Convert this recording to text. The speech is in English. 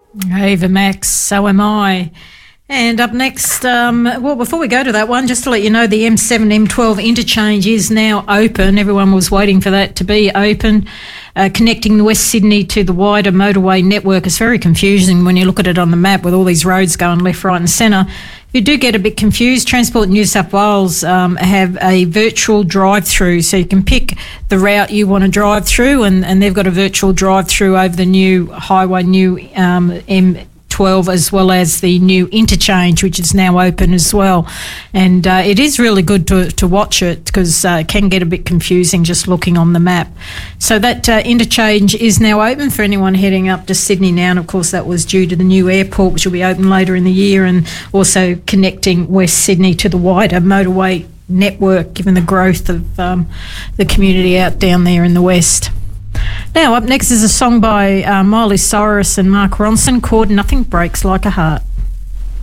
Ava Max, so am I. And up next, before we go to that one, just to let you know, the M7, M12 interchange is now open. Everyone was waiting for that to be open, connecting the West Sydney to the wider motorway network. It's very confusing when you look at it on the map with all these roads going left, right and centre. If you do get a bit confused, Transport New South Wales have a virtual drive-through, so you can pick the route you want to drive through, and they've got a virtual drive-through over the new highway, new M12, as well as the new interchange, which is now open as well. And it is really good to watch it, because it can get a bit confusing just looking on the map. So that interchange is now open for anyone heading up to Sydney now, and of course that was due to the new airport, which will be open later in the year, and also connecting West Sydney to the wider motorway network, given the growth of the community out down there in the west. Now, up next is a song by Miley Cyrus and Mark Ronson called Nothing Breaks Like a Heart.